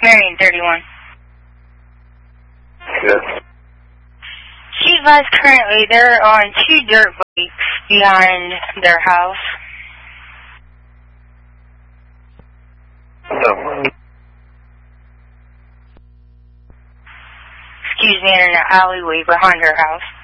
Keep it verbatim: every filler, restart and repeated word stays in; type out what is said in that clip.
Marion thirty-one. Yes. She advised currently they're on two dirt bikes behind their house. No. Excuse me, in an alleyway behind her house.